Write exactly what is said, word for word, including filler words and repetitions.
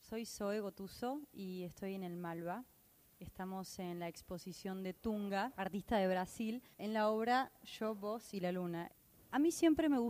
soy Zoe Gotuso y estoy en el Malva. Estamos en la exposición de Tunga, artista de Brasil, en la obra Yo, Vos y la Luna. A mí siempre me